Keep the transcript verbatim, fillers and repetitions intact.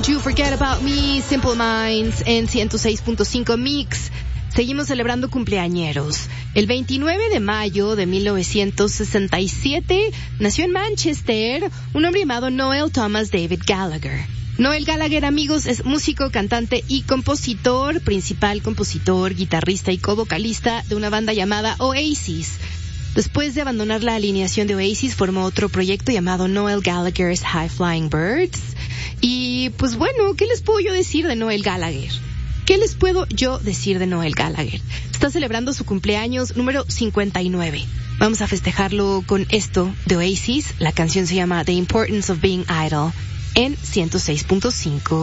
Don't You Forget About Me, Simple Minds en ciento seis punto cinco Mix. Seguimos celebrando cumpleañeros. El veintinueve de mayo de mil novecientos sesenta y siete nació en Manchester un hombre llamado Noel Thomas David Gallagher. Noel Gallagher, amigos, es músico, cantante y compositor, principal compositor, guitarrista y co-vocalista de una banda llamada Oasis. Después de abandonar la alineación de Oasis, formó otro proyecto llamado Noel Gallagher's High Flying Birds. Y pues bueno, ¿qué les puedo yo decir de Noel Gallagher? ¿Qué les puedo yo decir de Noel Gallagher? Está celebrando su cumpleaños número cincuenta y nueve. Vamos a festejarlo con esto de Oasis. La canción se llama The Importance of Being Idle en ciento seis punto cinco.